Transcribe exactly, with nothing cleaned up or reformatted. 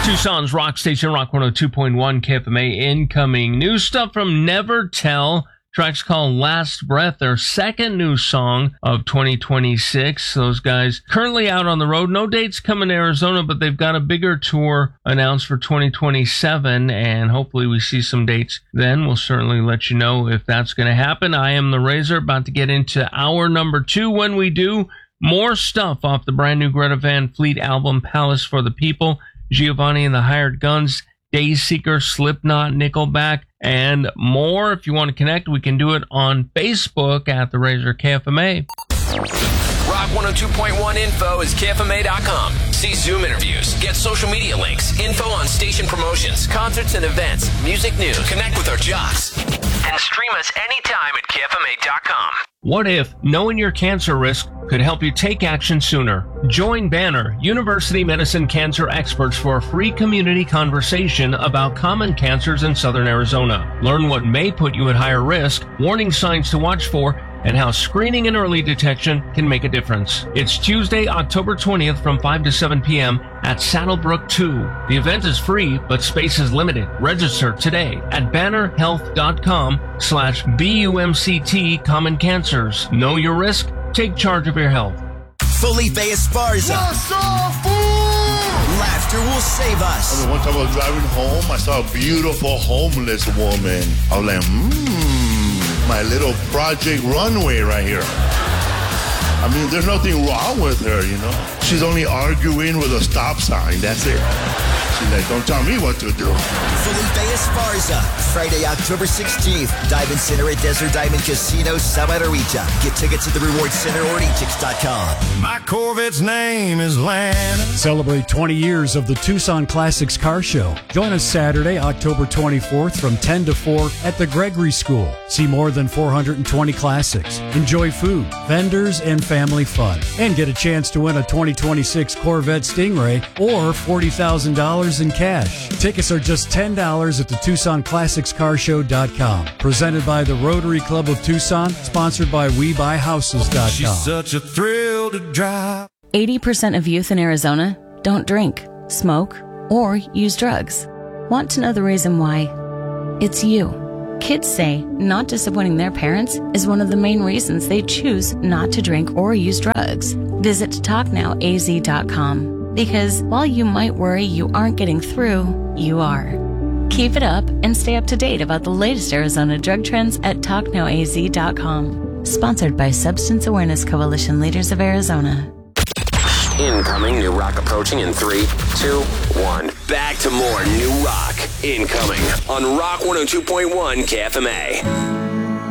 Tucson's rock station, Rock one oh two point one K F M A. Incoming new stuff from Never Tell. Track's called Last Breath, their second new song of twenty twenty-six. Those guys currently out on the road. No dates coming to Arizona, but they've got a bigger tour announced for twenty twenty-seven, and hopefully we see some dates then. We'll certainly let you know if that's going to happen. I am the Razor, about to get into hour number two. When we do, more stuff off the brand new Greta Van Fleet album, Palace for the People, Giovanni and the Hired Guns, Dayseeker, Slipknot, Nickelback, and more. If you want to connect, we can do it on Facebook at The Razor K F M A. Rock one oh two point one info is K F M A dot com. See Zoom interviews, get social media links, info on station promotions, concerts and events, music news, connect with our jocks, and stream us anytime at K F M A dot com. What if knowing your cancer risk could help you take action sooner? Join Banner, University Medicine cancer experts, for a free community conversation about common cancers in Southern Arizona. Learn what may put you at higher risk, warning signs to watch for, and how screening and early detection can make a difference. It's Tuesday, October twentieth from five to seven p.m. at Saddlebrook two. The event is free, but space is limited. Register today at bannerhealth.com slash BUMCT Common Cancers. Know your risk, take charge of your health. Felipe Esparza. Laughter will save us. I mean, one time I was driving home, I saw a beautiful homeless woman. I was like, mmm, my little Project Runway right here. I mean, there's nothing wrong with her, you know? She's only arguing with a stop sign, that's it. She's like, don't tell me what to do. Felipe Esparza, Friday, October sixteenth. Diamond Center at Desert Diamond Casino, Santa Rita. Get tickets at the Reward Center or e tix dot com. My Corvette's name is Lana. Celebrate twenty years of the Tucson Classics Car Show. Join us Saturday, October twenty-fourth from ten to four at the Gregory School. See more than four hundred twenty classics. Enjoy food, vendors, and family fun. And get a chance to win a twenty twenty-six Corvette Stingray or forty thousand dollars in cash. Tickets are just ten dollars at the Tucson Classics Car Show dot com. Presented by the Rotary Club of Tucson. Sponsored by we buy houses dot com. She's such a thrill to drive. eighty percent of youth in Arizona don't drink, smoke, or use drugs. Want to know the reason why? It's you. Kids say not disappointing their parents is one of the main reasons they choose not to drink or use drugs. Visit talk now A Z dot com. Because while you might worry you aren't getting through, you are. Keep it up and stay up to date about the latest Arizona drug trends at talk now A Z dot com. Sponsored by Substance Awareness Coalition Leaders of Arizona. Incoming new rock approaching in three, two, one. Back to more new rock incoming on Rock one oh two point one K F M A.